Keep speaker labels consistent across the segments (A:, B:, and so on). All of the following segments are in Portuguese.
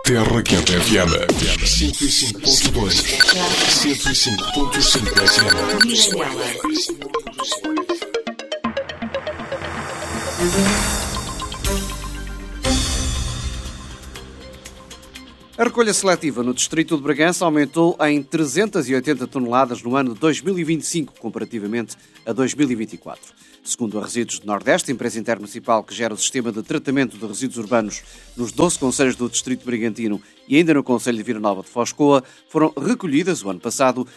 A: Terra Quente FM 105.2 105.5 FM.
B: A recolha seletiva no distrito de Bragança aumentou em 380 toneladas no ano de 2025, comparativamente a 2024. Segundo a Resíduos do Nordeste, empresa intermunicipal que gera o sistema de tratamento de resíduos urbanos nos 12 concelhos do distrito brigantino e ainda no concelho de Vila Nova de Foscoa, foram recolhidas, o ano passado,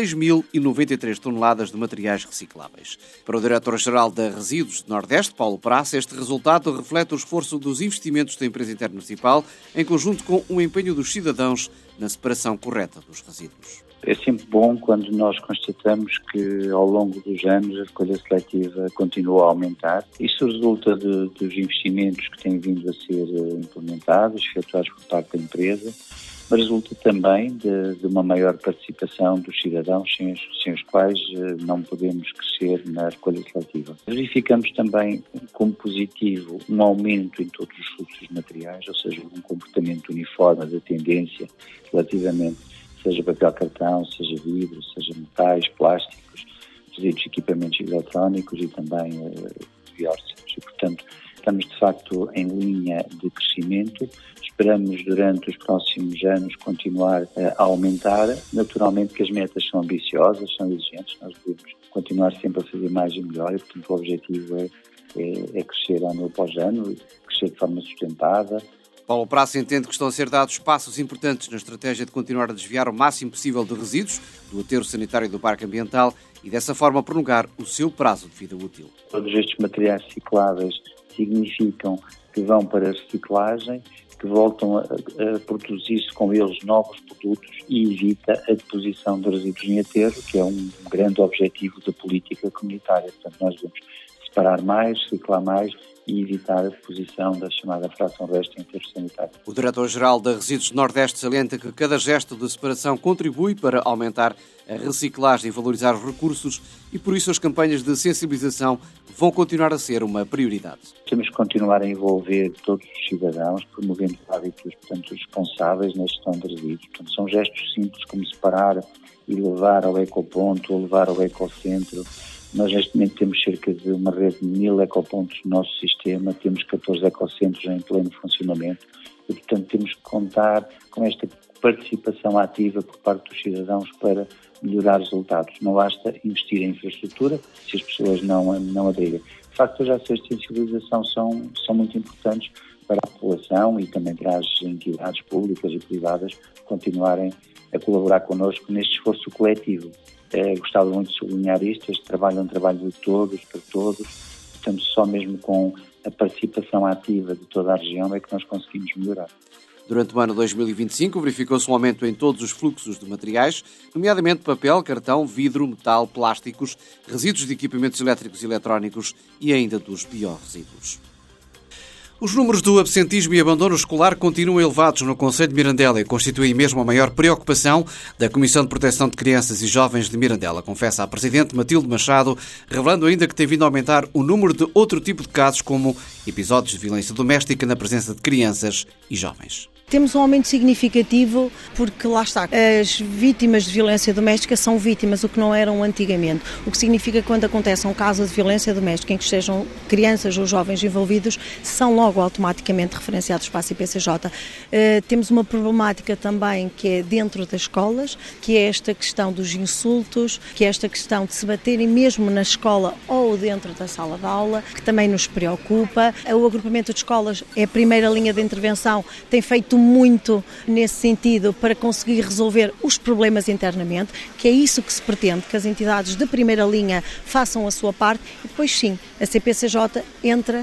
B: 6.093 toneladas de materiais recicláveis. Para o diretor-geral da Resíduos do Nordeste, Paulo Praça, este resultado reflete o esforço dos investimentos da empresa intermunicipal em conjunto com o empenho dos cidadãos na separação correta dos resíduos.
C: É sempre bom quando nós constatamos que ao longo dos anos a recolha seletiva continua a aumentar. Isto resulta dos investimentos que têm vindo a ser implementados, efetuados por parte da empresa, mas resulta também de uma maior participação dos cidadãos, sem os quais não podemos crescer na recolha seletiva. Verificamos também como positivo um aumento em todos os fluxos de materiais, ou seja, um comportamento uniforme da tendência relativamente, seja papel cartão, seja vidro, seja metais, plásticos, resíduos de equipamentos eletrónicos e também biócidos. E, portanto, estamos de facto em linha de crescimento. Esperamos durante os próximos anos continuar a aumentar. Naturalmente que as metas são ambiciosas, são exigentes, nós devemos continuar sempre a fazer mais e melhor e, portanto, o objetivo é crescer ano após ano, crescer de forma sustentada.
B: Paulo Praça entende que estão a ser dados passos importantes na estratégia de continuar a desviar o máximo possível de resíduos do aterro sanitário do Parque Ambiental e dessa forma prolongar o seu prazo de vida útil.
C: Todos estes materiais recicláveis significam que vão para a reciclagem, que voltam a produzir-se com eles novos produtos e evita a deposição de resíduos em aterro, que é um grande objetivo da política comunitária. Portanto, nós devemos separar mais, reciclar mais e evitar a deposição da chamada fração restante em aterro sanitário.
B: O diretor-geral da Resíduos do Nordeste salienta que cada gesto de separação contribui para aumentar a reciclagem e valorizar os recursos e, por isso, as campanhas de sensibilização vão continuar a ser uma prioridade.
C: Temos que continuar a envolver todos os cidadãos, promovendo hábitos, portanto, responsáveis na gestão de resíduos. Portanto, são gestos simples como separar e levar ao ecoponto ou levar ao ecocentro. Nós, neste momento, temos cerca de uma rede de 1.000 ecopontos no nosso sistema, temos 14 ecocentros em pleno funcionamento e, portanto, temos que contar com esta participação ativa por parte dos cidadãos para melhorar os resultados. Não basta investir em infraestrutura se as pessoas não aderirem. De facto, as ações de sensibilização são muito importantes para a população e também para as entidades públicas e privadas continuarem a colaborar connosco neste esforço coletivo. Gostava muito de sublinhar isto, este trabalho é um trabalho de todos, para todos, portanto só mesmo com a participação ativa de toda a região é que nós conseguimos melhorar.
B: Durante o ano 2025 verificou-se um aumento em todos os fluxos de materiais, nomeadamente papel, cartão, vidro, metal, plásticos, resíduos de equipamentos elétricos e eletrónicos e ainda dos biorresíduos. Os números do absentismo e abandono escolar continuam elevados no concelho de Mirandela e constituem mesmo a maior preocupação da Comissão de Proteção de Crianças e Jovens de Mirandela, confessa a Presidente Matilde Machado, revelando ainda que tem vindo a aumentar o número de outro tipo de casos, como episódios de violência doméstica na presença de crianças e jovens.
D: Temos um aumento significativo porque, lá está, as vítimas de violência doméstica são vítimas, o que não eram antigamente. O que significa que quando acontece um caso de violência doméstica em que estejam crianças ou jovens envolvidos, são logo automaticamente referenciados para a CPCJ. Temos uma problemática também que é dentro das escolas, que é esta questão dos insultos, que é esta questão de se baterem mesmo na escola ou dentro da sala de aula, que também nos preocupa. O agrupamento de escolas é a primeira linha de intervenção, tem feito muito nesse sentido para conseguir resolver os problemas internamente, que é isso que se pretende, que as entidades de primeira linha façam a sua parte e depois sim, a CPCJ entra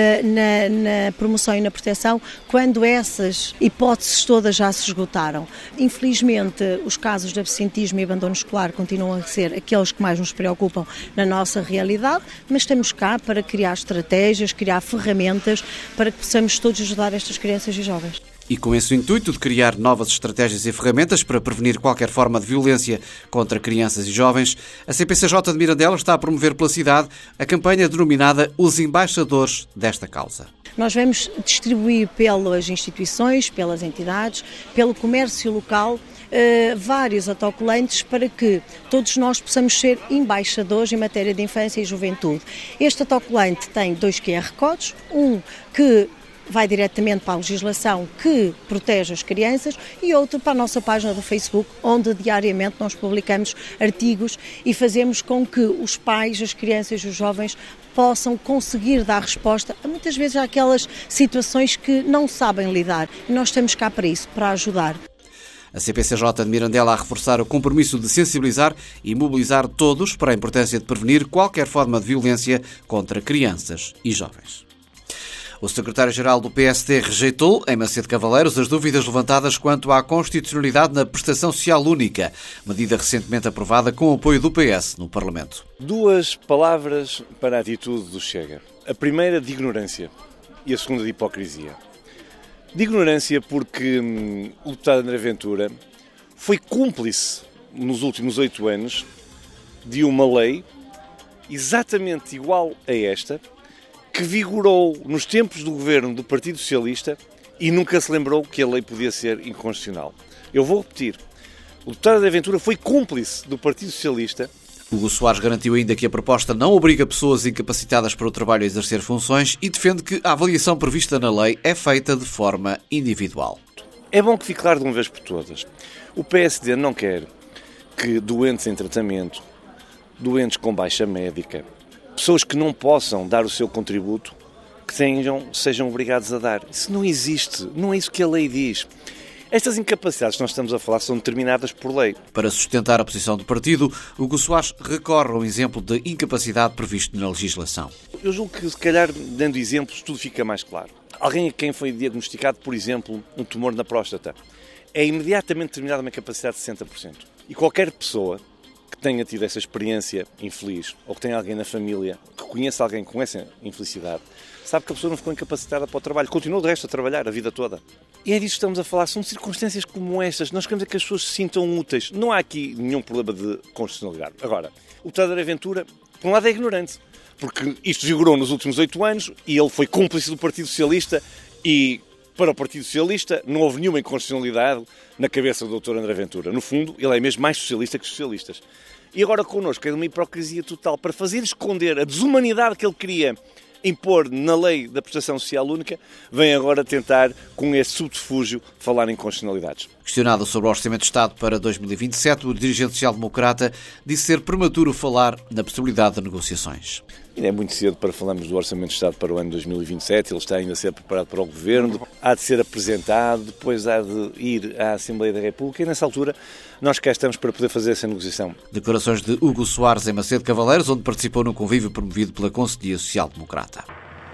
D: na promoção e na proteção quando essas hipóteses todas já se esgotaram. Infelizmente, os casos de absentismo e abandono escolar continuam a ser aqueles que mais nos preocupam na nossa realidade, mas estamos cá para criar estratégias, criar ferramentas para que possamos todos ajudar estas crianças e jovens.
B: E com esse intuito de criar novas estratégias e ferramentas para prevenir qualquer forma de violência contra crianças e jovens, a CPCJ de Mirandela está a promover pela cidade a campanha denominada Os Embaixadores desta Causa.
D: Nós vamos distribuir pelas instituições, pelas entidades, pelo comércio local, vários autocolantes para que todos nós possamos ser embaixadores em matéria de infância e juventude. Este autocolante tem 2 QR Codes, um que vai diretamente para a legislação que protege as crianças e outro para a nossa página do Facebook, onde diariamente nós publicamos artigos e fazemos com que os pais, as crianças e os jovens possam conseguir dar resposta a muitas vezes àquelas situações que não sabem lidar. E nós estamos cá para isso, para ajudar.
B: A CPCJ de Mirandela a reforçar o compromisso de sensibilizar e mobilizar todos para a importância de prevenir qualquer forma de violência contra crianças e jovens. O secretário-geral do PSD rejeitou, em Macedo Cavaleiros, as dúvidas levantadas quanto à constitucionalidade na prestação social única, medida recentemente aprovada com o apoio do PS no Parlamento.
E: 2 palavras para a atitude do Chega. A primeira de ignorância e a segunda de hipocrisia. De ignorância porque o deputado André Ventura foi cúmplice nos últimos 8 anos de uma lei exatamente igual a esta, que vigorou nos tempos do governo do Partido Socialista e nunca se lembrou que a lei podia ser inconstitucional. Eu vou repetir. O deputado André Ventura foi cúmplice do Partido Socialista.
B: Hugo Soares garantiu ainda que a proposta não obriga pessoas incapacitadas para o trabalho a exercer funções e defende que a avaliação prevista na lei é feita de forma individual.
E: É bom que fique claro de uma vez por todas. O PSD não quer que doentes em tratamento, doentes com baixa médica, pessoas que não possam dar o seu contributo, que sejam obrigados a dar. Isso não existe, não é isso que a lei diz. Estas incapacidades que nós estamos a falar são determinadas por lei.
B: Para sustentar a posição do partido, Hugo Soares recorre a um exemplo de incapacidade previsto na legislação.
E: Eu julgo que, se calhar, dando exemplos, tudo fica mais claro. Alguém a quem foi diagnosticado, por exemplo, um tumor na próstata, é imediatamente determinada uma capacidade de 60%. E qualquer pessoa que tenha tido essa experiência infeliz, ou que tenha alguém na família que conheça alguém com essa infelicidade, sabe que a pessoa não ficou incapacitada para o trabalho, continuou de resto a trabalhar a vida toda. E é disso que estamos a falar, são circunstâncias como estas, nós queremos que as pessoas se sintam úteis. Não há aqui nenhum problema de constitucionalidade. Agora, o deputado André Ventura, por um lado, é ignorante, porque isto vigorou nos últimos 8 anos e ele foi cúmplice do Partido Socialista e, para o Partido Socialista, não houve nenhuma inconstitucionalidade na cabeça do Dr. André Ventura. No fundo, ele é mesmo mais socialista que os socialistas. E agora connosco é uma hipocrisia total para fazer esconder a desumanidade que ele queria impor na lei da prestação social única, vem agora tentar, com esse subterfúgio, falar em constitucionalidades.
B: Questionado sobre o Orçamento de Estado para 2027, o dirigente social-democrata disse ser prematuro falar na possibilidade de negociações.
E: Ainda é muito cedo para falarmos do Orçamento de Estado para o ano 2027, ele está ainda a ser preparado para o Governo, há de ser apresentado, depois há de ir à Assembleia da República e, nessa altura, nós cá estamos para poder fazer essa negociação.
B: Declarações de Hugo Soares em Macedo Cavaleiros, onde participou num convívio promovido pela Conselhia Social-Democrata.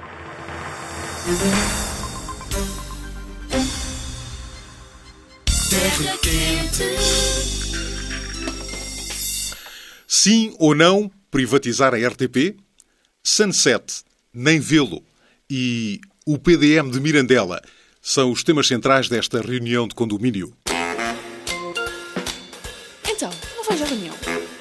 A: Sim ou não privatizar a RTP? Sunset, nem vê-lo, e o PDM de Mirandela são os temas centrais desta reunião de condomínio.
F: Então, não vais à reunião?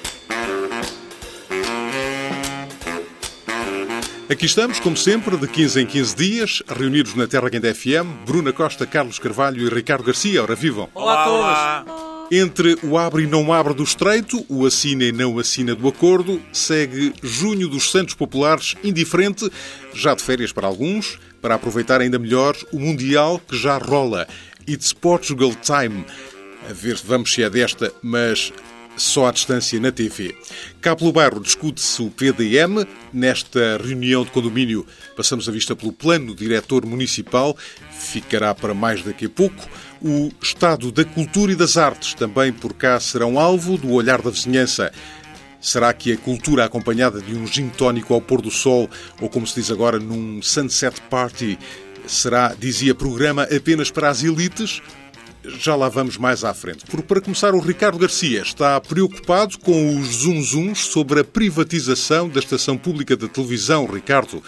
A: Aqui estamos, como sempre, de 15 em 15 dias, reunidos na Terra Quente FM, Bruna Costa, Carlos Carvalho e Ricardo Garcia. Ora, vivam!
B: Olá a todos!
A: Entre o abre e não abre do Estreito, o assina e não assina do Acordo, segue Junho dos Santos Populares indiferente, já de férias para alguns, para aproveitar ainda melhor o Mundial que já rola. It's Portugal Time. A ver se vamos se é desta, mas só à distância na TV. Cá pelo bairro discute-se o PDM. Nesta reunião de condomínio passamos a vista pelo plano diretor municipal. Ficará para mais daqui a pouco. O estado da cultura e das artes também por cá serão alvo do olhar da vizinhança. Será que a cultura acompanhada de um gin tónico ao pôr do sol, ou como se diz agora, num sunset party, será, dizia, programa apenas para as elites? Já lá vamos mais à frente. Porque, para começar, o Ricardo Garcia está preocupado com os zunzuns sobre a privatização da estação pública de televisão. Ricardo,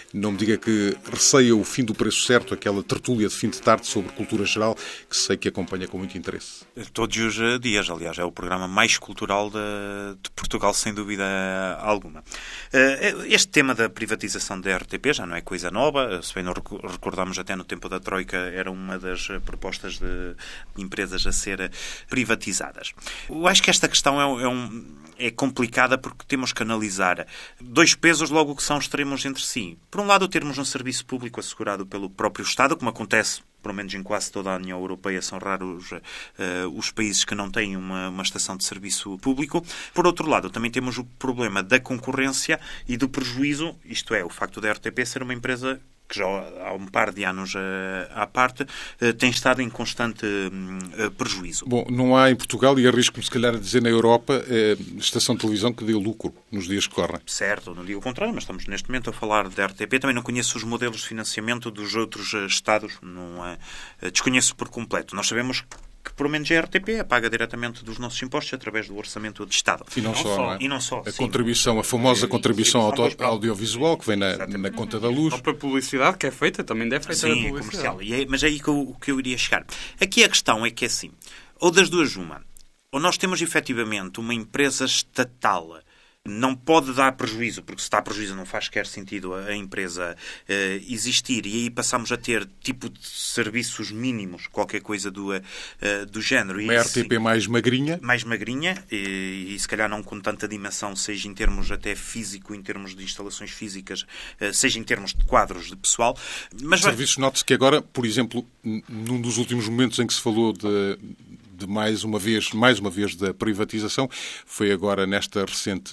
A: Não me diga que receia o fim do preço certo, aquela tertúlia de fim de tarde sobre cultura geral, que sei que acompanha com muito interesse.
G: Todos os dias, aliás, é o programa mais cultural de Portugal, sem dúvida alguma. Este tema da privatização da RTP já não é coisa nova, se bem não recordamos até no tempo da Troika, era uma das propostas de empresas a ser privatizadas. Eu acho que esta questão é complicada porque temos que analisar dois pesos logo que são extremos entre si. Por um lado, termos um serviço público assegurado pelo próprio Estado, como acontece pelo menos em quase toda a União Europeia, são raros os países que não têm uma estação de serviço público. Por outro lado, também temos o problema da concorrência e do prejuízo, isto é, o facto da RTP ser uma empresa que já há um par de anos à parte, tem estado em constante prejuízo.
A: Bom, não há em Portugal, e arrisco-me se calhar a dizer na Europa, estação de televisão que dê lucro nos dias que correm.
G: Certo, não digo o contrário, mas estamos neste momento a falar da RTP. Também não conheço os modelos de financiamento dos outros Estados, desconheço por completo. Nós sabemos que, pelo menos, a RTP é paga diretamente dos nossos impostos através do orçamento de Estado.
A: E não só, não é?
G: E não só.
A: A contribuição, a famosa contribuição audiovisual, que vem na conta da luz.
H: Ou para a publicidade que é feita, também deve ser feita a publicidade.
G: Comercial. Mas é aí que eu iria chegar. Aqui a questão é que é assim, ou das duas uma, ou nós temos efetivamente uma empresa estatal, não pode dar prejuízo, porque se dá prejuízo não faz sequer sentido a empresa existir, e aí passamos a ter tipo de serviços mínimos, qualquer coisa do género.
A: Uma RTP mais magrinha.
G: Mais magrinha, e se calhar não com tanta dimensão, seja em termos até físico, em termos de instalações físicas, seja em termos de quadros de pessoal. Mas
A: serviços, note-se que agora, por exemplo, num dos últimos momentos em que se falou de mais uma vez da privatização, foi agora nesta recente,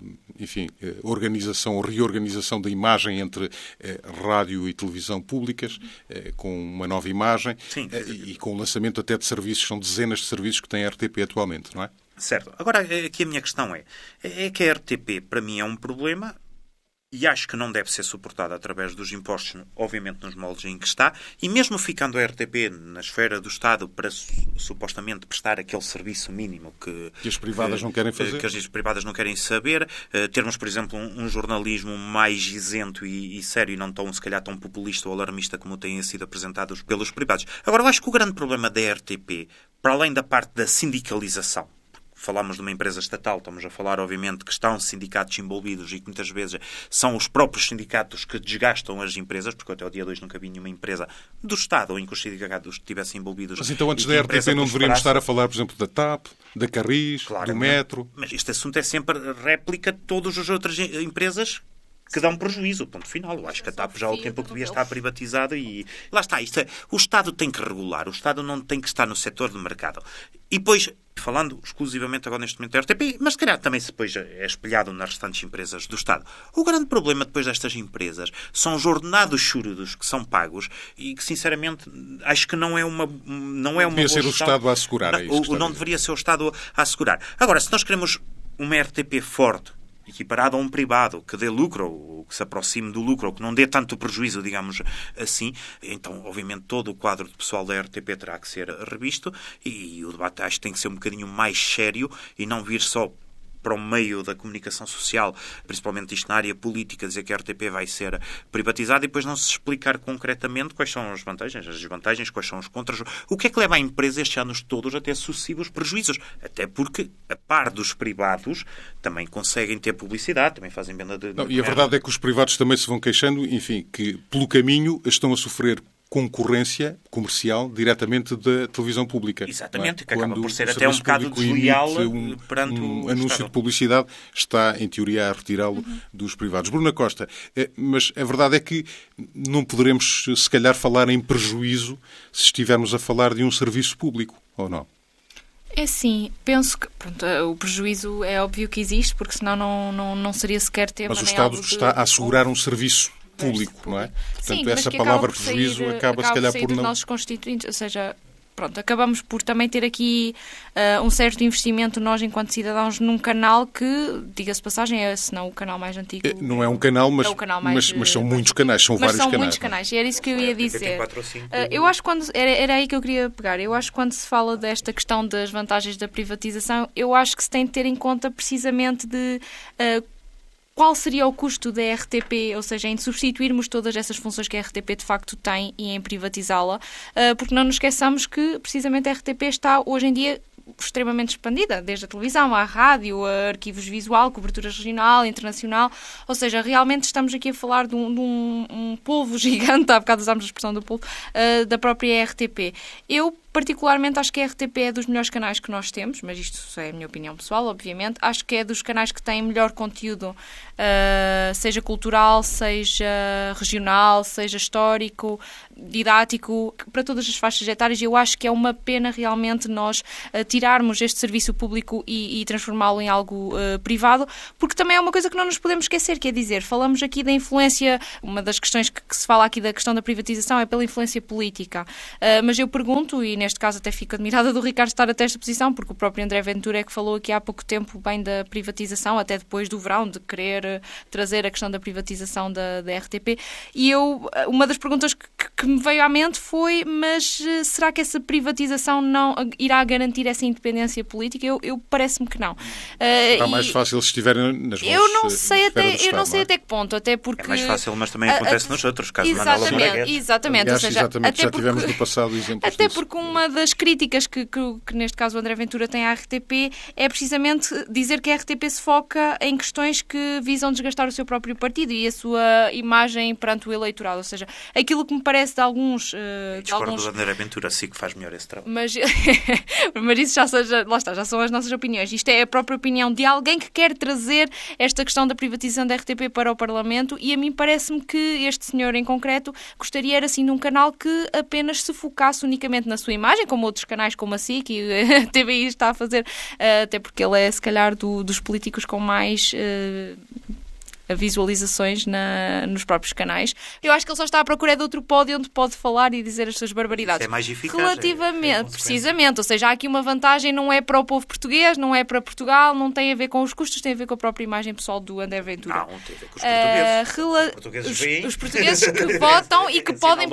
A: reorganização da imagem entre rádio e televisão públicas, com uma nova imagem. Sim. E com o lançamento até de serviços, são dezenas de serviços que tem a RTP atualmente, não é?
G: Certo. Agora, aqui a minha questão é que a RTP, para mim, é um problema, e acho que não deve ser suportada através dos impostos, obviamente nos moldes em que está, e mesmo ficando a RTP na esfera do Estado para supostamente prestar aquele serviço mínimo que
A: as privadas não querem fazer,
G: que as privadas não querem saber, termos, por exemplo, um jornalismo mais isento e sério, e não tão, se calhar, tão populista ou alarmista como têm sido apresentados pelos privados. Agora, eu acho que o grande problema da RTP, para além da parte da sindicalização, falamos de uma empresa estatal, estamos a falar, obviamente, que estão sindicatos envolvidos e que muitas vezes são os próprios sindicatos que desgastam as empresas, porque até o dia 2 nunca vi nenhuma empresa do Estado em que os sindicatos estivessem envolvidos.
A: Mas então, antes da RTP, não deveríamos estar a falar, por exemplo, da TAP, da Carris, do Metro?
G: Mas este assunto é sempre réplica de todas as outras empresas que dão prejuízo, ponto final. Eu acho que a TAP já há o tempo que devia estar privatizada e lá está. O Estado tem que regular, o Estado não tem que estar no setor do mercado. E depois, falando exclusivamente agora neste momento da RTP, mas se calhar também depois é espelhado nas restantes empresas do Estado. O grande problema depois destas empresas são os ordenados churudos que são pagos e que, sinceramente, acho que não é uma
A: devia ser o Estado a assegurar.
G: Não deveria ser o Estado a assegurar. Agora, se nós queremos uma RTP forte, equiparado a um privado, que dê lucro, ou que se aproxime do lucro, ou que não dê tanto prejuízo, digamos assim, então, obviamente, todo o quadro de pessoal da RTP terá que ser revisto e o debate acho que tem que ser um bocadinho mais sério e não vir só para o meio da comunicação social, principalmente isto na área política, dizer que a RTP vai ser privatizada e depois não se explicar concretamente quais são as vantagens, as desvantagens, quais são os contras, o que é que leva a empresa estes anos todos a ter sucessivos prejuízos. Até porque, a par dos privados, também conseguem ter publicidade, também fazem venda de...
A: E a verdade é que os privados também se vão queixando, enfim, que pelo caminho estão a sofrer concorrência comercial diretamente da televisão pública.
G: Exatamente, que acaba por ser até um bocado desleal perante o
A: anúncio
G: Estado.
A: de publicidade, está, em teoria, a retirá-lo dos privados. Bruna Costa, mas a verdade é que não poderemos, se calhar, falar em prejuízo se estivermos a falar de um serviço público, ou não?
F: É sim, penso que o prejuízo é óbvio que existe, porque senão não seria sequer tema.
A: Mas o Estado está a assegurar um serviço público, não é? Portanto,
F: sim,
A: essa palavra prejuízo acaba se calhar por não...
F: dos nossos constituintes, ou seja, acabamos por também ter aqui um certo investimento nós, enquanto cidadãos, num canal que, diga-se de passagem, é senão o canal mais antigo.
A: Não é um canal, mas, mas são muitos canais, são vários canais.
F: Mas são muitos canais, e era isso que eu ia dizer. Eu acho que quando... Era aí que eu queria pegar. Eu acho que quando se fala desta questão das vantagens da privatização, eu acho que se tem de ter em conta precisamente de... qual seria o custo da RTP, ou seja, em substituirmos todas essas funções que a RTP de facto tem e em privatizá-la, porque não nos esqueçamos que precisamente a RTP está hoje em dia extremamente expandida, desde a televisão, à rádio, a arquivos visual, cobertura regional, internacional, ou seja, realmente estamos aqui a falar de um polvo gigante, há bocado usámos a expressão do polvo, da própria RTP. Eu, particularmente, acho que a RTP é dos melhores canais que nós temos, mas isto é a minha opinião pessoal, obviamente. Acho que é dos canais que têm melhor conteúdo, seja cultural, seja regional, seja histórico, didático, para todas as faixas etárias. Eu acho que é uma pena realmente nós tirarmos este serviço público e transformá-lo em algo privado, porque também é uma coisa que não nos podemos esquecer, quer dizer, falamos aqui da influência, uma das questões que se fala aqui da questão da privatização é pela influência política, mas eu pergunto, e neste caso até fico admirada do Ricardo estar até esta posição, porque o próprio André Ventura é que falou aqui há pouco tempo bem da privatização, até depois do verão, de querer trazer a questão da privatização da RTP, e uma das perguntas que me veio à mente foi, mas será que essa privatização não irá garantir essa independência política? Eu parece-me que não.
A: Será mais fácil se estiverem nas mãos
F: eu não sei
A: Estado,
F: até que ponto, até porque...
G: É mais fácil, mas também acontece nos outros casos.
F: Exatamente.
A: Aliás,
F: ou seja,
A: exatamente, já tivemos no passado exemplos
F: até
A: disso.
F: Porque uma das críticas que neste caso o André Ventura tem à RTP é precisamente dizer que a RTP se foca em questões que visam desgastar o seu próprio partido e a sua imagem perante o eleitorado, ou seja, aquilo que me parece de alguns...
G: discordo do André Ventura, sim que faz melhor esse trabalho.
F: Mas isso já são as nossas opiniões. Isto é a própria opinião de alguém que quer trazer esta questão da privatização da RTP para o Parlamento, e a mim parece-me que este senhor em concreto gostaria era assim de um canal que apenas se focasse unicamente na sua imagem, como outros canais como a SIC e a TVI está a fazer, até porque ele é se calhar dos políticos com mais visualizações nos próprios canais. Eu acho que ele só está à procura de outro pódio onde pode falar e dizer as suas barbaridades.
G: Isso é mais eficaz.
F: Relativamente, precisamente. Ou seja, há aqui uma vantagem, não é para o povo português, não é para Portugal, não tem a ver com os custos, tem a ver com a própria imagem pessoal do André Ventura.
G: Não tem a ver com os portugueses.
F: Os portugueses que votam e que podem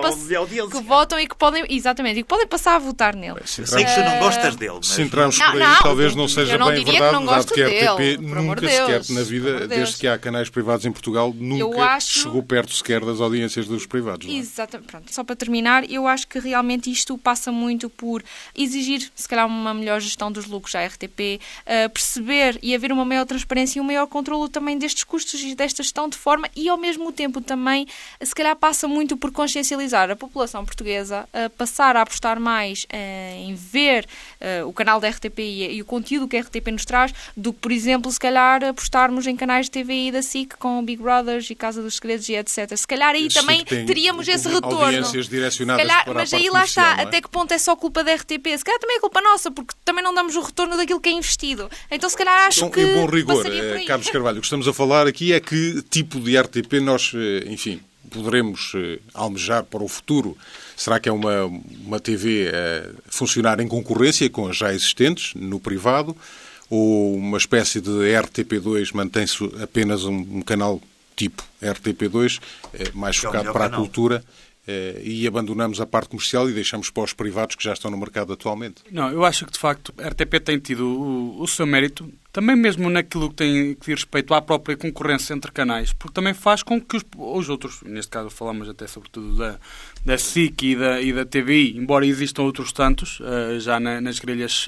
F: exatamente, e que podem passar a votar nele.
G: Eu sei que tu não gostas dele, mas...
A: Se entrarmos por aí, talvez não seja bem verdade, dado que a RTP nunca sequer na vida, desde que há canais privados em Portugal, nunca chegou perto sequer das audiências dos privados.
F: Exatamente. Pronto, só para terminar, eu acho que realmente isto passa muito por exigir, se calhar, uma melhor gestão dos lucros à RTP, perceber e haver uma maior transparência e um maior controle também destes custos e desta gestão de forma, e ao mesmo tempo também, se calhar, passa muito por consciencializar a população portuguesa, passar a apostar mais em ver o canal da RTP e o conteúdo que a RTP nos traz, do que, por exemplo, se calhar, apostarmos em canais de TVI da SIC com Big Brothers e Casa dos Segredos e etc. Se calhar aí também teríamos esse retorno.
A: Audiências direcionadas para
F: mas
A: a
F: aí lá está, até que ponto é só culpa da RTP? Se calhar também é culpa nossa, porque também não damos o retorno daquilo que é investido. Então se calhar acho que...
A: Em bom rigor, Carlos Carvalho, o que estamos a falar aqui é que tipo de RTP nós, enfim, poderemos almejar para o futuro. Será que é uma TV a funcionar em concorrência com as já existentes, no privado? Ou uma espécie de RTP2 mantém-se apenas um canal tipo RTP2, mais focado para a cultura, e abandonamos a parte comercial e deixamos para os privados que já estão no mercado atualmente?
H: Não, eu acho que de facto a RTP tem tido o seu mérito, também mesmo naquilo que tem que diz respeito à própria concorrência entre canais, porque também faz com que os outros, neste caso falamos até sobretudo da SIC e da TVI, embora existam outros tantos, já nas grelhas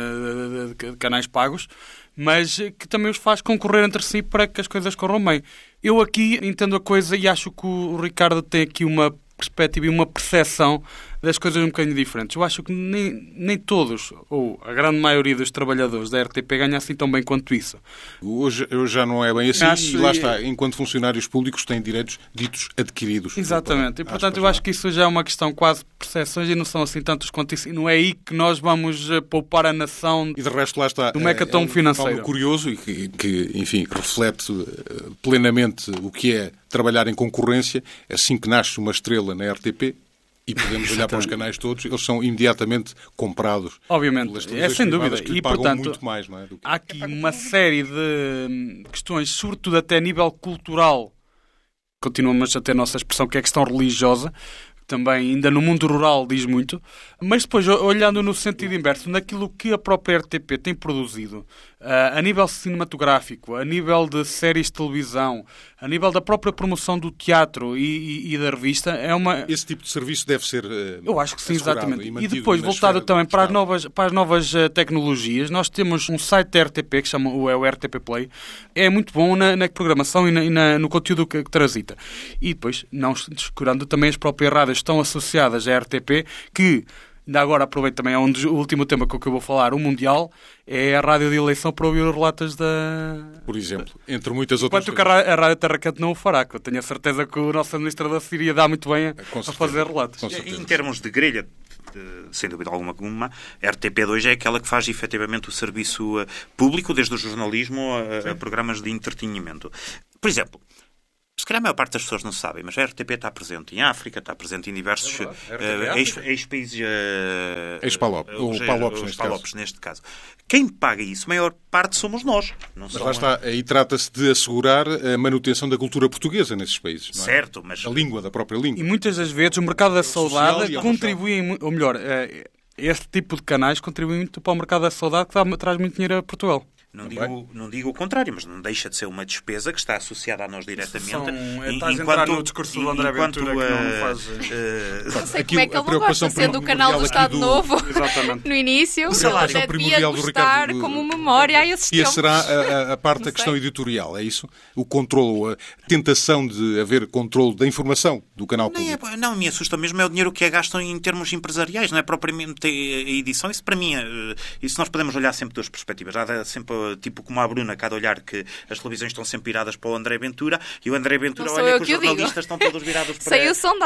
H: de canais pagos, mas que também os faz concorrer entre si para que as coisas corram bem. Eu aqui entendo a coisa e acho que o Ricardo tem aqui uma perspectiva e uma percepção das coisas um bocadinho diferentes. Eu acho que nem todos, ou a grande maioria dos trabalhadores da RTP ganha assim tão bem quanto isso.
A: Hoje já não é bem assim, e lá está, enquanto funcionários públicos têm direitos ditos adquiridos.
H: Exatamente, e portanto eu acho que isso já é uma questão quase de percepções e não são assim tantos quanto isso, e não é aí que nós vamos poupar a nação.
A: E de resto lá está,
H: do mecatom financeiro.
A: Algo curioso e que, enfim, reflete plenamente o que é trabalhar em concorrência. Assim que nasce uma estrela na RTP, e podemos olhar para os canais todos, eles são imediatamente comprados.
H: Obviamente, é sem dúvida.
A: Que e, portanto, muito mais, não é?
H: Há aqui uma série de questões, sobretudo até a nível cultural, continuamos a ter a nossa expressão, que é a questão religiosa, também ainda no mundo rural diz muito, mas depois olhando no sentido inverso, naquilo que a própria RTP tem produzido a nível cinematográfico, a nível de séries de televisão, a nível da própria promoção do teatro e da revista,
A: Esse tipo de serviço deve ser
H: eu acho que sim, exatamente. E depois,
A: na
H: voltado
A: esfera
H: também
A: do
H: para as novas tecnologias, nós temos um site da RTP que chama o RTP Play. É muito bom na programação e no conteúdo que transita. E depois, não descurando, também as próprias rádios estão associadas à RTP, que ainda agora aproveito também, o último tema que eu vou falar, o Mundial, é a rádio de eleição para ouvir os relatos
A: Por exemplo, entre muitas outras
H: coisas. Enquanto que a Rádio Terra Quente não o fará, que eu tenho a certeza que o nosso administrador se iria dar muito bem a fazer relatos.
G: Em termos de grelha, sem dúvida alguma, a RTP2 é aquela que faz efetivamente o serviço público, desde o jornalismo a programas de entretenimento. Por exemplo, se calhar a maior parte das pessoas não sabem, mas a RTP está presente em África, está presente em diversos ex-países... Ex-Palopes, neste caso. Quem paga isso, a maior parte somos nós.
A: Mas lá está, aí trata-se de assegurar a manutenção da cultura portuguesa nesses países. Não é?
G: Certo, mas...
A: A língua, da própria língua.
H: E muitas das vezes o mercado da saudade contribui, ou melhor, este tipo de canais contribui muito para o mercado da saudade que traz muito dinheiro a Portugal.
G: Não digo o contrário, mas não deixa de ser uma despesa que está associada a nós diretamente.
H: Estás a entrar no discurso do André Ventura que não faz...
F: Não sei como é que ele não gosta, sendo o canal do Estado Novo no início. O salário
A: devia
F: gostar como memória a esses tempos.
A: E será a parte da questão editorial, é isso? O controle, a tentação de haver controle da informação do canal público.
G: Não, me assusta mesmo é o dinheiro que é gasto em termos empresariais, não é propriamente a edição. Isso para mim, isso nós podemos olhar sempre de duas perspectivas. Há sempre tipo como a Bruna, que há de olhar que as televisões estão sempre viradas para o André Ventura e o André Ventura olha que os jornalistas estão todos virados para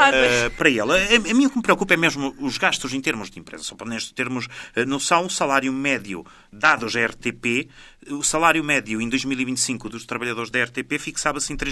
G: ele. A mim o que me preocupa é mesmo os gastos em termos de empresa. Só para neste termos noção, o salário médio dados à RTP, o salário médio em 2025 dos trabalhadores da RTP fixava-se em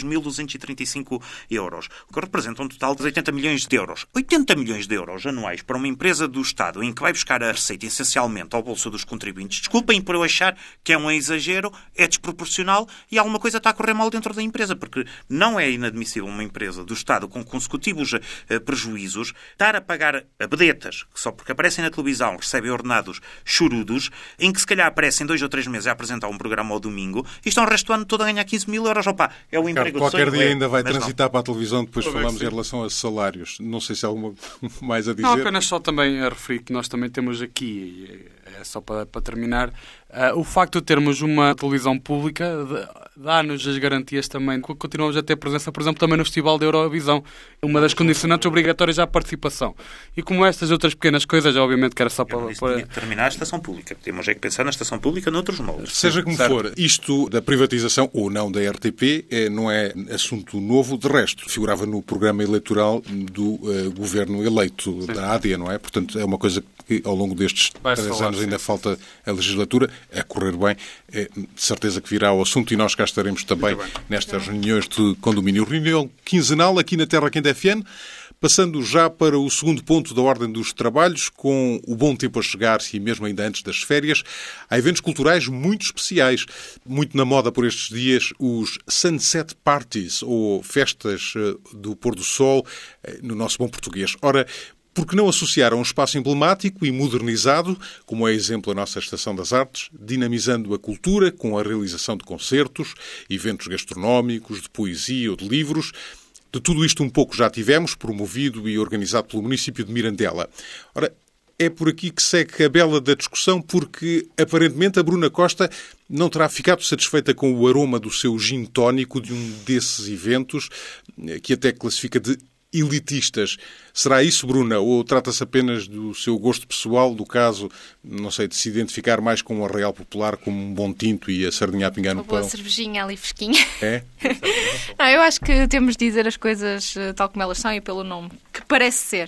G: 3.235 euros, o que representa um total de 80 milhões de euros. 80 milhões de euros anuais para uma empresa do Estado em que vai buscar a receita essencialmente ao bolso dos contribuintes. Desculpem por eu achar que é um exagero, é desproporcional e alguma coisa está a correr mal dentro da empresa, porque não é inadmissível uma empresa do Estado com consecutivos prejuízos estar a pagar a vedetas que só porque aparecem na televisão recebem ordenados chorudos, em que se calhar aparecem 2 ou 3 meses a apresentar um programa ao domingo e estão o resto do ano todo a ganhar 15 mil euros. Opa, é o emprego de sonho.
A: Qualquer dia ainda vai transitar para a televisão, depois falamos em relação a salários. Não sei se há alguma mais a dizer.
H: Não, apenas só também a referir que nós também temos aqui, só para terminar, o facto de termos uma televisão pública dá-nos as garantias também que continuamos a ter presença, por exemplo, também no Festival da Eurovisão, uma das condicionantes obrigatórias à participação. E como estas outras pequenas coisas, obviamente que era só para...
G: terminar a estação pública. Temos é que pensar na estação pública noutros moldes.
A: Seja como for, isto da privatização ou não da RTP não é assunto novo. De resto, figurava no programa eleitoral do governo eleito da AD, não é? Portanto, é uma coisa que ao longo destes 3 anos ainda falta a legislatura a correr bem. É de certeza que virá ao assunto e nós cá estaremos também nestas reuniões de condomínio. Reunião quinzenal aqui na Terra Quente FM. Passando já para o segundo ponto da ordem dos trabalhos, com o bom tempo a chegar e mesmo ainda antes das férias, há eventos culturais muito especiais. Muito na moda por estes dias, os Sunset Parties, ou festas do pôr do sol, no nosso bom português. Ora, por que não associar a um espaço emblemático e modernizado, como é exemplo a nossa Estação das Artes, dinamizando a cultura com a realização de concertos, eventos gastronómicos, de poesia ou de livros. De tudo isto um pouco já tivemos, promovido e organizado pelo município de Mirandela. Ora, é por aqui que segue a bela da discussão, porque aparentemente a Bruna Costa não terá ficado satisfeita com o aroma do seu gin tónico de um desses eventos, que até classifica de elitistas. Será isso, Bruna? Ou trata-se apenas do seu gosto pessoal, do caso, não sei, de se identificar mais com o Arraial Popular, como um bom tinto e a sardinha a pingar no pão?
F: Uma boa cervejinha ali fresquinha.
A: É?
F: Não, eu acho que temos de dizer as coisas tal como elas são e pelo nome, que parece ser.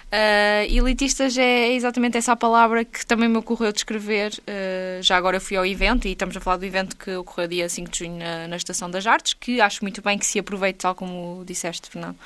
F: Elitistas é exatamente essa a palavra que também me ocorreu descrever. Já agora eu fui ao evento, e estamos a falar do evento que ocorreu dia 5 de junho na Estação das Artes, que acho muito bem que se aproveite, tal como disseste, Fernando,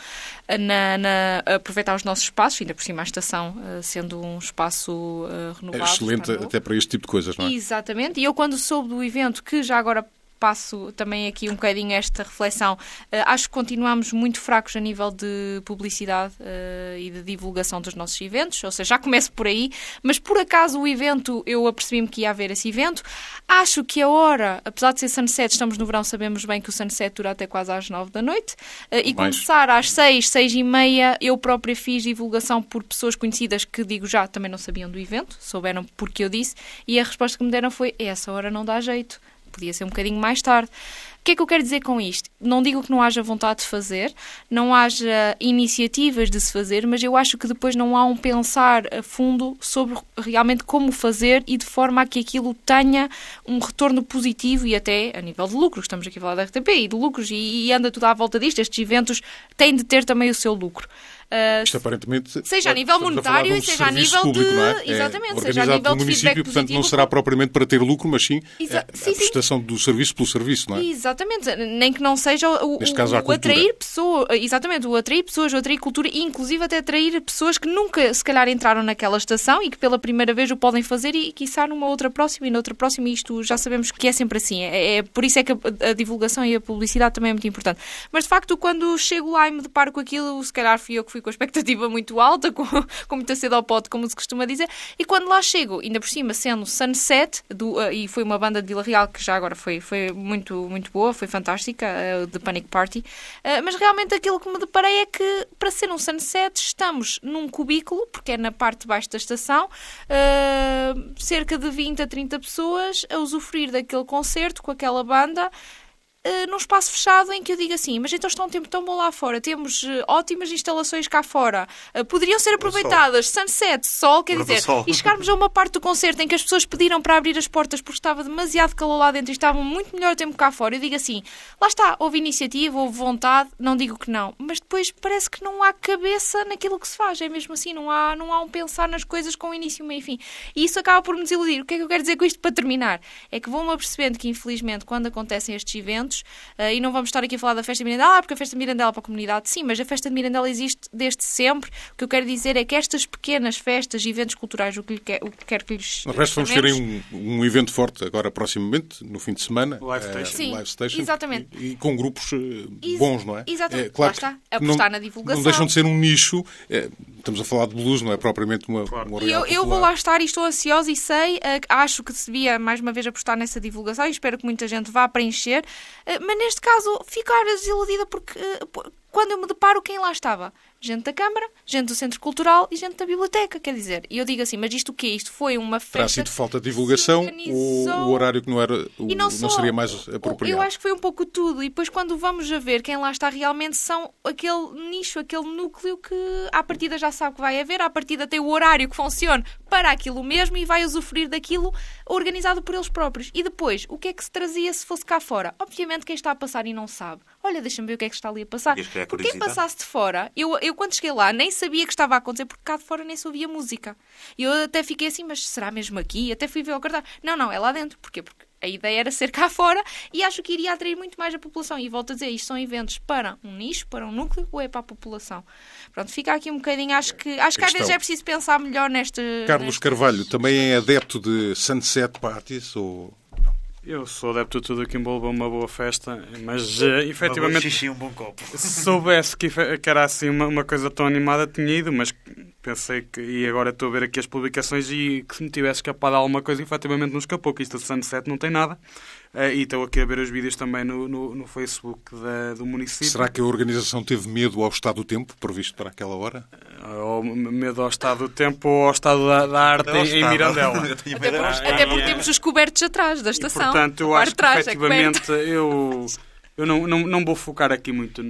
F: aproveitar os nossos espaços, ainda por cima a estação sendo um espaço renovado.
A: É excelente até para este tipo de coisas, não é?
F: Exatamente, e eu quando soube do evento, que já agora passo também aqui um bocadinho esta reflexão. Acho que continuamos muito fracos a nível de publicidade e de divulgação dos nossos eventos, ou seja, já começo por aí, mas por acaso o evento, eu apercebi-me que ia haver esse evento. Acho que a hora, apesar de ser sunset, estamos no verão, sabemos bem que o sunset dura até quase às 9 da noite, e começar às 6, 6:30, eu própria fiz divulgação por pessoas conhecidas que, digo já, também não sabiam do evento, souberam porque eu disse, e a resposta que me deram foi, essa hora não dá jeito. Podia ser um bocadinho mais tarde. O que é que eu quero dizer com isto? Não digo que não haja vontade de fazer, não haja iniciativas de se fazer, mas eu acho que depois não há um pensar a fundo sobre realmente como fazer e de forma a que aquilo tenha um retorno positivo e até a nível de lucros. Estamos aqui a falar da RTP e de lucros e anda tudo à volta disto. Estes eventos têm de ter também o seu lucro.
A: Isto aparentemente
F: seja a nível monetário e seja a nível
A: público,
F: de...
A: não é?
F: Exatamente,
A: seja
F: a nível de
A: município,
F: feedback
A: portanto,
F: positivo.
A: não será propriamente para ter lucro, mas sim a
F: sim.
A: prestação do serviço pelo serviço, não é?
F: Exatamente, nem que não seja o atrair pessoas, exatamente, o atrair pessoas, o atrair cultura e inclusive até atrair pessoas que nunca se calhar entraram naquela estação e que pela primeira vez o podem fazer e quiçá numa outra próxima e noutra próxima, e isto já sabemos que é sempre assim, por isso é que a divulgação e a publicidade também é muito importante. Mas de facto, quando chego lá e me deparo com aquilo, se calhar fui eu que fui com a expectativa muito alta, com muita sede ao pote, como se costuma dizer, e quando lá chego, ainda por cima sendo Sunset, e foi uma banda de Vila Real que já agora foi muito, muito boa, foi fantástica, de Panic Party, mas realmente aquilo que me deparei é que para ser um Sunset estamos num cubículo, porque é na parte de baixo da estação, cerca de 20 a 30 pessoas a usufruir daquele concerto com aquela banda, num espaço fechado em que eu digo assim, mas então está um tempo tão bom lá fora, temos ótimas instalações cá fora, poderiam ser aproveitadas, sunset, sol, quer dizer, e chegarmos a uma parte do concerto em que as pessoas pediram para abrir as portas porque estava demasiado calor lá dentro e estavam muito melhor tempo cá fora, eu digo assim, lá está, houve iniciativa, houve vontade, não digo que não, mas depois parece que não há cabeça naquilo que se faz, é mesmo assim, não há um pensar nas coisas com início, meio e fim, e isso acaba por me desiludir. O que é que eu quero dizer com isto para terminar? É que vou-me apercebendo que infelizmente quando acontecem estes eventos, e não vamos estar aqui a falar da festa de Mirandela, porque a festa de Mirandela é para a comunidade, sim, mas a festa de Mirandela existe desde sempre. O que eu quero dizer é que estas pequenas festas e eventos culturais, o que quer que lhes...
A: No resto vamos ter um evento forte agora proximamente, no fim de semana. Live Station.
F: Exatamente.
A: E com grupos bons, não é?
F: Exatamente.
A: Claro,
F: lá está. Apostar na divulgação.
A: Não deixam de ser um nicho. Estamos a falar de blues, não é propriamente uma
F: eu vou lá estar e estou ansiosa e sei, acho que se devia mais uma vez apostar nessa divulgação e espero que muita gente vá preencher, mas neste caso ficar desiludida porque quando eu me deparo quem lá estava? Gente da Câmara, gente do Centro Cultural e gente da Biblioteca, quer dizer, e eu digo assim, mas isto o quê? Isto foi uma festa...
A: Terá sido falta de divulgação ou o horário que não era não seria mais apropriado?
F: Eu acho que foi um pouco tudo, e depois quando vamos a ver quem lá está realmente são aquele nicho, aquele núcleo que à partida já sabe que vai haver, à partida tem o horário que funcione para aquilo mesmo e vai usufruir daquilo organizado por eles próprios. E depois, o que é que se trazia se fosse cá fora? Obviamente quem está a passar e não sabe. Olha, deixa-me ver o que é que está ali a passar. Porque quem passasse de fora, eu quando cheguei lá nem sabia que estava a acontecer porque cá de fora nem se ouvia música. E eu até fiquei assim, mas será mesmo aqui? Até fui ver o cartaz. Não, é lá dentro. Porquê? Porque a ideia era ser cá fora e acho que iria atrair muito mais a população. E volto a dizer, isto são eventos para um nicho, para um núcleo ou é para a população? Pronto, fica aqui um bocadinho, acho que às vezes é preciso pensar melhor neste...
A: Carlos Carvalho, também é adepto de sunset parties ou...
H: Eu sou adepto de tudo que envolva uma boa festa, mas efetivamente,
G: xixi, um bom copo.
H: Se soubesse que era assim uma coisa tão animada, tinha ido, mas pensei que, e agora estou a ver aqui as publicações e que se me tivesse escapado alguma coisa, efetivamente não escapou, que isto de Sunset não tem nada. E estou aqui a ver os vídeos também no Facebook do município.
A: Será que a organização teve medo ao estado do tempo previsto para aquela hora?
H: Ou medo ao estado do tempo ou ao estado da arte em Mirandela.
F: Até porque temos os cobertos atrás da estação.
H: E, portanto, eu acho que efetivamente eu não vou focar aqui muito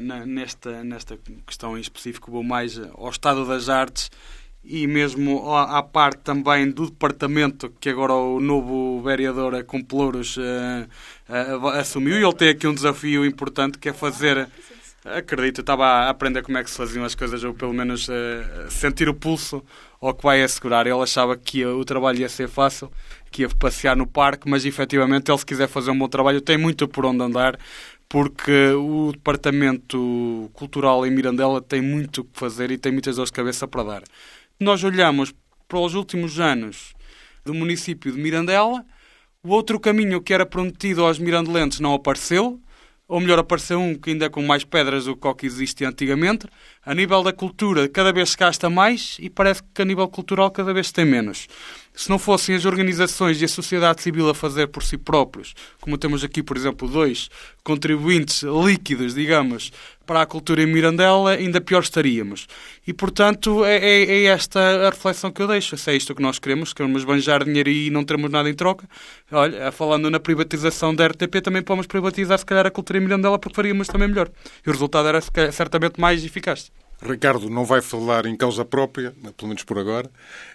H: nesta questão em específico, vou mais ao estado das artes e mesmo à parte também do departamento que agora o novo vereador com Pelouros assumiu, e ele tem aqui um desafio importante que é fazer, acredito, eu estava a aprender como é que se faziam as coisas, ou pelo menos sentir o pulso ao que vai assegurar. Ele achava que o trabalho ia ser fácil, que ia passear no parque, mas efetivamente ele, se quiser fazer um bom trabalho, tem muito por onde andar, porque o departamento cultural em Mirandela tem muito o que fazer e tem muitas dores de cabeça para dar. Nós olhamos para os últimos anos do município de Mirandela, O outro caminho que era prometido aos mirandelenses não apareceu, ou melhor, apareceu um que ainda é com mais pedras do que o que existia antigamente. A nível da cultura, cada vez se gasta mais e parece que a nível cultural cada vez se tem menos. Se não fossem as organizações e a sociedade civil a fazer por si próprios, como temos aqui, por exemplo, 2 contribuintes líquidos, digamos, para a cultura em Mirandela, ainda pior estaríamos. E, portanto, é esta a reflexão que eu deixo. Se é isto que nós queremos banjar dinheiro e não termos nada em troca. Olha, falando na privatização da RTP, também podemos privatizar, se calhar, a cultura em Mirandela, porque faríamos também melhor. E o resultado era certamente mais eficaz.
A: Ricardo não vai falar em causa própria, pelo menos por agora,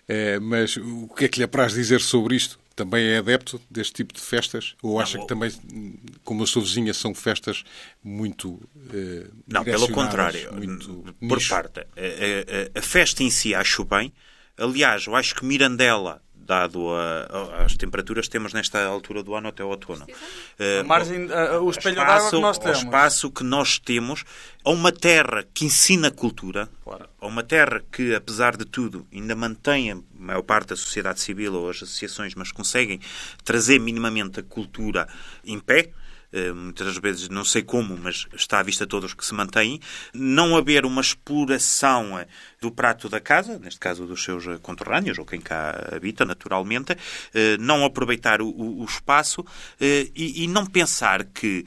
A: mas o que é que lhe apraz dizer sobre isto? Também é adepto deste tipo de festas? Ou acha que também, como a sua vizinha, são festas muito
G: não, pelo contrário, por
A: nicho?
G: parte. A festa em si acho bem. Aliás, eu acho que Mirandela, dado as temperaturas que temos nesta altura do ano até o outono.
H: A margem, o espelho d'água que nós temos.
G: O espaço que nós temos, a uma terra que ensina cultura,
H: claro.
G: A uma terra que, apesar de tudo, ainda mantém a maior parte da sociedade civil ou as associações, mas conseguem trazer minimamente a cultura em pé. Muitas vezes, não sei como, mas está à vista a todos que se mantém. Não haver uma exploração do prato da casa, neste caso dos seus conterrâneos, ou quem cá habita, naturalmente. Não aproveitar o espaço e não pensar que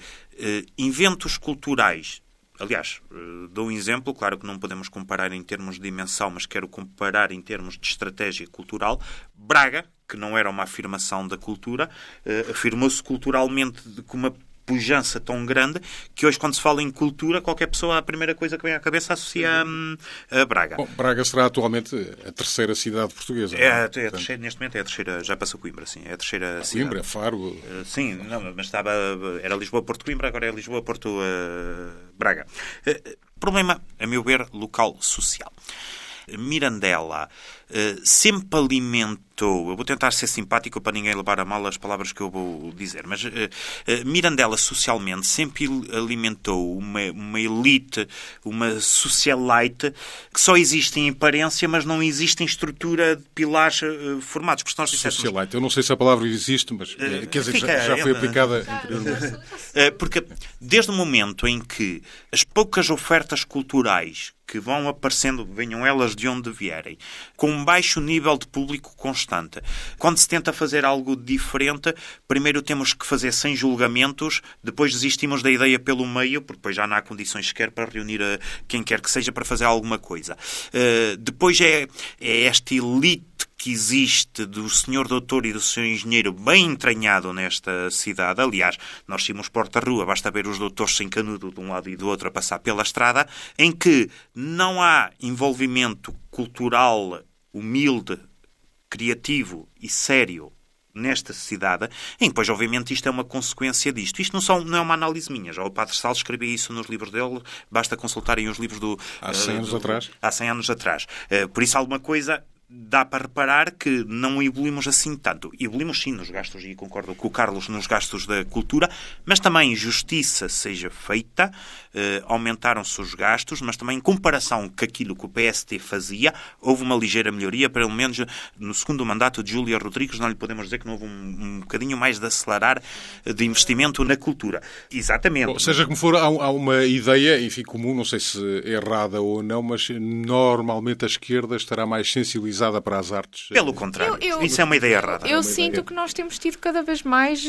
G: eventos culturais. Aliás, dou um exemplo, claro que não podemos comparar em termos de dimensão, mas quero comparar em termos de estratégia cultural. Braga, que não era uma afirmação da cultura, afirmou-se culturalmente com uma pujança tão grande que hoje, quando se fala em cultura, qualquer pessoa, a primeira coisa que vem à cabeça associa a Braga.
A: Bom, Braga será atualmente a terceira cidade portuguesa.
G: A terceira, neste momento é a terceira, já passou Coimbra, sim, é a terceira cidade.
A: Coimbra, Faro.
G: Sim, não, mas era Lisboa-Porto-Coimbra, agora é Lisboa-Porto-Braga. Problema, a meu ver, local social. Mirandela sempre alimentou, eu vou tentar ser simpático para ninguém levar a mal as palavras que eu vou dizer, mas Mirandela socialmente sempre alimentou uma elite, uma socialite que só existe em aparência, mas não existe em estrutura de pilares formados. Porque nós
A: socialite, eu não sei se a palavra existe, mas quer dizer, já foi aplicada anteriormente.
G: Porque desde o momento em que as poucas ofertas culturais que vão aparecendo, venham elas de onde vierem, com um baixo nível de público constante. Quando se tenta fazer algo diferente, primeiro temos que fazer sem julgamentos, depois desistimos da ideia pelo meio, porque depois já não há condições sequer para reunir quem quer que seja para fazer alguma coisa. Depois é esta elite que existe do senhor doutor e do senhor engenheiro bem entranhado nesta cidade. Aliás, nós tínhamos porta-rua, basta ver os doutores sem canudo de um lado e do outro a passar pela estrada, em que não há envolvimento cultural humilde, criativo e sério nesta cidade, em que, pois, obviamente, isto é uma consequência disto. Isto não é uma análise minha. Já o Padre Salles escrevia isso nos livros dele, basta consultarem os livros do...
A: Há 100 anos atrás.
G: Há 100 anos atrás. Por isso, alguma coisa dá para reparar que não evoluímos assim tanto. Evoluímos sim nos gastos, e concordo com o Carlos, nos gastos da cultura, mas também justiça seja feita, aumentaram-se os gastos, mas também em comparação com aquilo que o PST fazia, houve uma ligeira melhoria, pelo menos no segundo mandato de Júlia Rodrigues, não lhe podemos dizer que não houve um bocadinho mais de acelerar de investimento na cultura. Exatamente.
A: Bom, seja como for, há uma ideia, enfim, comum, não sei se errada ou não, mas normalmente a esquerda estará mais sensibilizada para as artes.
G: Pelo contrário, isso é uma ideia errada.
F: Eu sinto que nós temos tido cada vez mais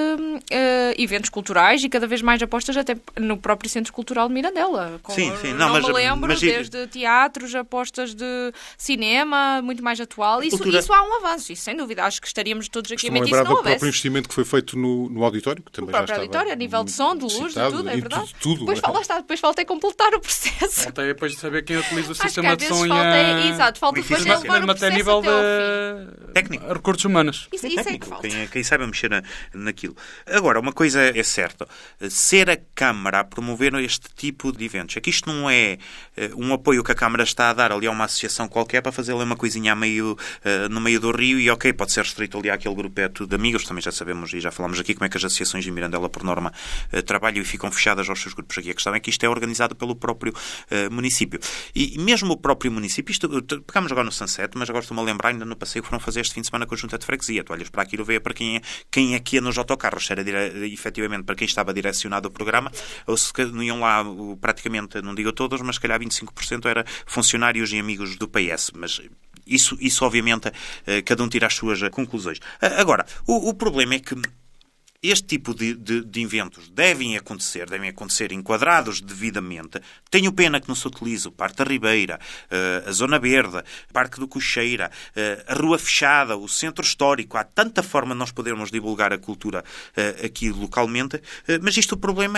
F: eventos culturais e cada vez mais apostas até no próprio Centro Cultural de Mirandela.
G: Sim.
F: Não me lembro, desde teatros, apostas de cinema, muito mais atual. Isso há um avanço, isso sem dúvida. Acho que estaríamos todos aqui a mentir se não houvesse.
A: Do próprio investimento que foi feito no auditório, que também já estava...
F: O próprio auditório, a nível de som, de luz, de tudo, é verdade.
A: Tudo.
F: Depois faltei completar o processo.
H: Faltei depois de saber quem utiliza o sistema de som
F: Exato, falta depois levar
H: até nível de
G: técnico,
H: recursos humanos.
F: Isso é que falta.
G: Quem saiba mexer naquilo. Agora, uma coisa é certa. Ser a Câmara a promover este tipo de eventos. É que isto não é um apoio que a Câmara está a dar ali a uma associação qualquer para fazer ali uma coisinha no meio do rio e ok, pode ser restrito ali àquele grupeto de amigos. Também já sabemos e já falamos aqui como é que as associações de Mirandela, por norma, trabalham e ficam fechadas aos seus grupos. Aqui a questão é que isto é organizado pelo próprio município. E mesmo o próprio município, pegamos agora no Sunset, 2017, mas agora estou-me a lembrar, ainda no passeio que foram fazer este fim de semana com a Junta de Freguesia. Tu olhas para aquilo, vê para quem é que ia nos autocarros, se era efetivamente para quem estava direcionado o programa, ou se não iam lá praticamente, não digo todos, mas se calhar 25% era funcionários e amigos do PS, mas isso obviamente, cada um tira as suas conclusões. Agora, o problema é que este tipo de eventos devem acontecer enquadrados devidamente. Tenho pena que não se utilize o Parque da Ribeira, a Zona Verde, o Parque do Cocheira, a Rua Fechada, o Centro Histórico. Há tanta forma de nós podermos divulgar a cultura aqui localmente, mas o problema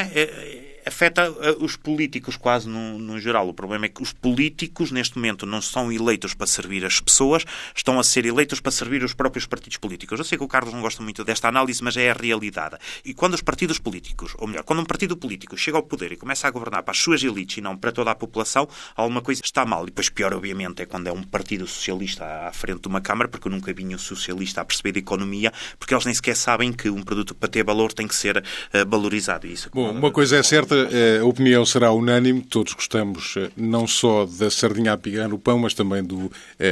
G: afeta os políticos quase no geral. O problema é que os políticos, neste momento, não são eleitos para servir as pessoas, estão a ser eleitos para servir os próprios partidos políticos. Eu sei que o Carlos não gosta muito desta análise, mas é a realidade. E quando os partidos políticos, ou melhor, quando um partido político chega ao poder e começa a governar para as suas elites e não para toda a população, alguma coisa está mal. E depois pior, obviamente, é quando é um partido socialista à frente de uma Câmara, porque eu nunca vi um socialista a perceber de economia, porque eles nem sequer sabem que um produto para ter valor tem que ser valorizado.
A: Bom, uma coisa é certa, a opinião será unânime, todos gostamos não só da sardinha a pigar no pão, mas também do...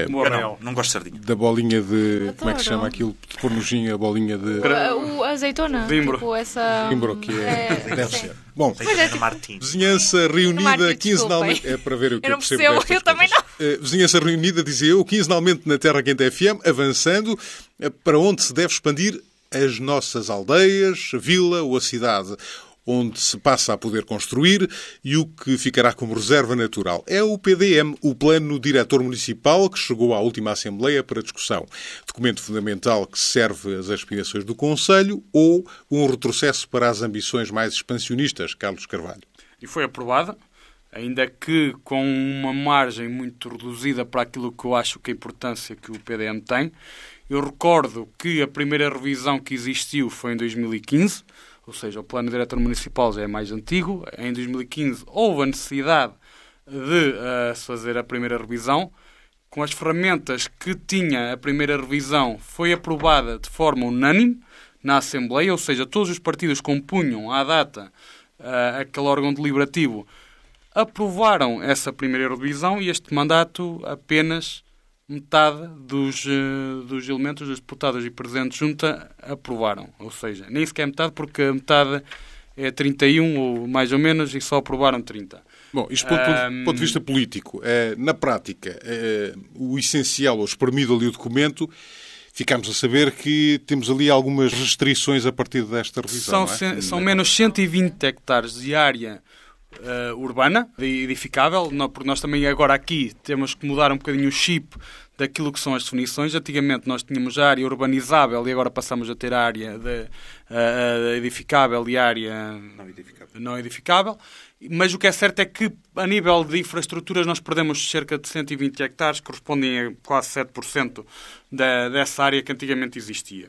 G: não gosto de sardinha.
A: Da bolinha de... Adoro. Como é que se chama aquilo? De pôr nojinho, a bolinha de...
F: O azeitona.
H: Vimbro.
F: Tipo essa...
A: Vimbro, que deve ser. Bom,
G: Martins.
A: Vizinhança reunida quinzenalmente... É para ver o que eu percebo.
F: Eu também não.
A: Vizinhança reunida, dizia eu, quinzenalmente na Terra Quente FM, avançando para onde se deve expandir as nossas aldeias, a vila ou a cidade, onde se passa a poder construir e o que ficará como reserva natural. É o PDM, o Plano Diretor Municipal, que chegou à última Assembleia para discussão. Documento fundamental que serve às aspirações do Conselho ou um retrocesso para as ambições mais expansionistas, Carlos Carvalho?
H: E foi aprovada, ainda que com uma margem muito reduzida para aquilo que eu acho que a importância que o PDM tem. Eu recordo que a primeira revisão que existiu foi em 2015, ou seja, o Plano Diretor Municipal já é mais antigo. Em 2015 houve a necessidade de se fazer a primeira revisão. Com as ferramentas que tinha a primeira revisão, foi aprovada de forma unânime na Assembleia, ou seja, todos os partidos que compunham à data aquele órgão deliberativo aprovaram essa primeira revisão e este mandato apenas metade dos elementos dos deputados e presidentes de junta aprovaram. Ou seja, nem sequer metade, porque a metade é 31 ou mais ou menos e só aprovaram 30.
A: Bom, isto do ponto de vista político, na prática, o essencial, ou espremido ali o documento, ficámos a saber que temos ali algumas restrições a partir desta revisão.
H: São menos 120 hectares de área urbana, edificável, porque nós também agora aqui temos que mudar um bocadinho o chip daquilo que são as definições. Antigamente nós tínhamos a área urbanizável e agora passamos a ter a área edificável e a área não edificável. Mas o que é certo é que a nível de infraestruturas nós perdemos cerca de 120 hectares, que correspondem a quase 7% dessa área que antigamente existia.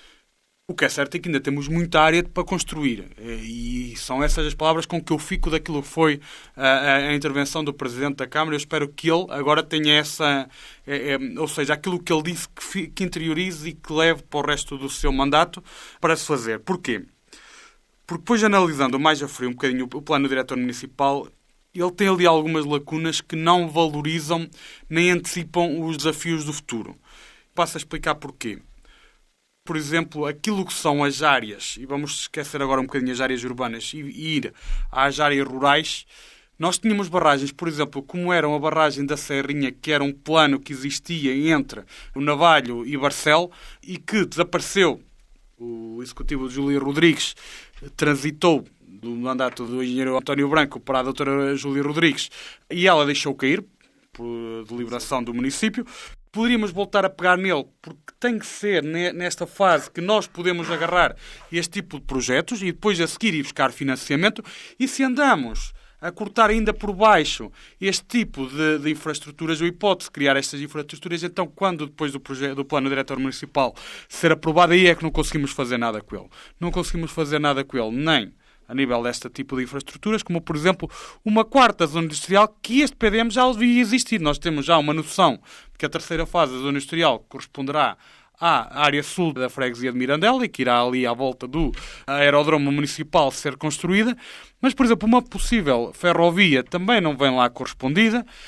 H: O que é certo é que ainda temos muita área para construir e são essas as palavras com que eu fico daquilo que foi a intervenção do Presidente da Câmara. Eu espero que ele agora tenha essa... ou seja, aquilo que ele disse que interiorize e que leve para o resto do seu mandato para se fazer. Porquê? Porque depois, analisando mais a frio um bocadinho o Plano Diretor Municipal, ele tem ali algumas lacunas que não valorizam nem antecipam os desafios do futuro. Passo a explicar porquê. Por exemplo, aquilo que são as áreas, e vamos esquecer agora um bocadinho as áreas urbanas e ir às áreas rurais, nós tínhamos barragens, por exemplo, como era a barragem da Serrinha, que era um plano que existia entre o Navalho e Barcel, e que desapareceu. O executivo de Júlia Rodrigues transitou do mandato do engenheiro António Branco para a doutora Júlia Rodrigues, e ela deixou cair, por deliberação do município. Poderíamos voltar a pegar nele, porque tem que ser nesta fase que nós podemos agarrar este tipo de projetos e depois a seguir ir buscar financiamento. E se andamos a cortar ainda por baixo este tipo de infraestruturas, ou hipótese de criar estas infraestruturas, então quando depois do Plano Diretor Municipal ser aprovado, aí é que não conseguimos fazer nada com ele. Não conseguimos fazer nada com ele, nem a nível deste tipo de infraestruturas, como, por exemplo, uma quarta zona industrial, que este PDM já devia existir. Nós temos já uma noção de que a terceira fase da zona industrial corresponderá à área sul da freguesia de Mirandela e que irá ali à volta do aeródromo municipal ser construída. Mas, por exemplo, uma possível ferrovia também não vem lá correspondida.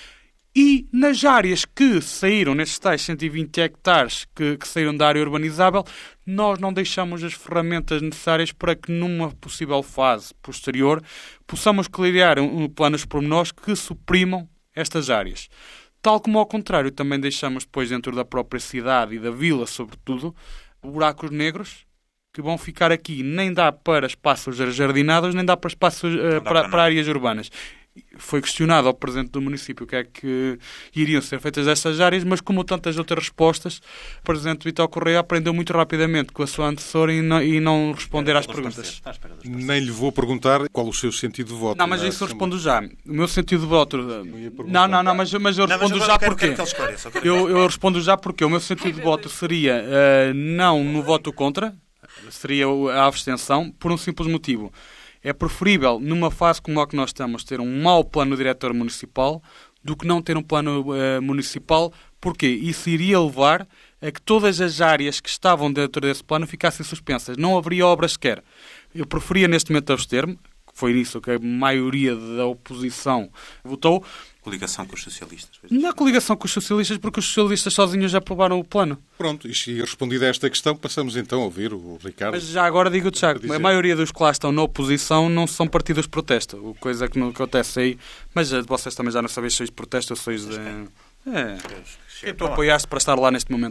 H: E nas áreas que saíram, nestes tais 120 hectares que saíram da área urbanizável, nós não deixamos as ferramentas necessárias para que numa possível fase posterior possamos criar planos pormenores que suprimam estas áreas. Tal como ao contrário, também deixamos depois dentro da própria cidade e da vila, sobretudo, buracos negros que vão ficar aqui. Nem dá para espaços jardinados, nem dá para espaços para áreas urbanas. Foi questionado ao Presidente do município o que é que iriam ser feitas destas áreas, mas como tantas outras respostas, o Presidente Vitor Correia aprendeu muito rapidamente com a sua antecessora e não responder às perguntas.
A: Nem lhe vou perguntar qual o seu sentido de voto.
H: Não, mas isso eu respondo já. O meu sentido de voto... Não, mas eu respondo já porque... Eu respondo já porque o meu sentido de voto seria não no voto contra, seria a abstenção, por um simples motivo. É preferível, numa fase como a que nós estamos, ter um mau plano diretor municipal do que não ter um plano municipal. Porquê? Isso iria levar a que todas as áreas que estavam dentro desse plano ficassem suspensas. Não haveria obras sequer. Eu preferia neste momento abster-me, que foi nisso que a maioria da oposição votou.
G: Coligação com os socialistas.
H: Não há coligação com os socialistas, porque os socialistas sozinhos já aprovaram o plano.
A: Pronto, e respondida a esta questão, passamos então a ouvir o Ricardo.
H: Mas já agora digo-te, Tiago, a maioria dos que lá estão na oposição não são partidos de protesto, coisa que não acontece aí, mas vocês também já não sabem se sois de protesto ou sois de... tu apoiaste para estar lá neste momento.